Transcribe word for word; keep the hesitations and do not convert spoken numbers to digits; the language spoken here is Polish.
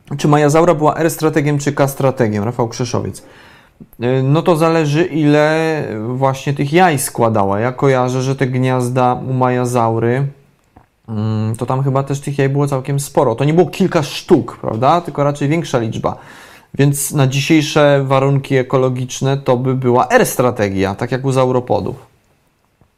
czy majazaura była R-strategiem, czy K-strategiem? Rafał Krzeszowiec. No to zależy, ile właśnie tych jaj składała. Ja kojarzę, że te gniazda u majazaury, to tam chyba też tych jaj było całkiem sporo. To nie było kilka sztuk, prawda? Tylko raczej większa liczba. Więc na dzisiejsze warunki ekologiczne to by była R-strategia, tak jak u zauropodów.